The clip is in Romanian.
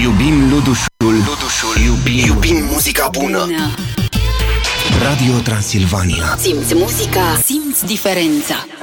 Iubim Ludușul. Iubim muzica bună. Radio Transilvania. Simți muzica, simți diferența.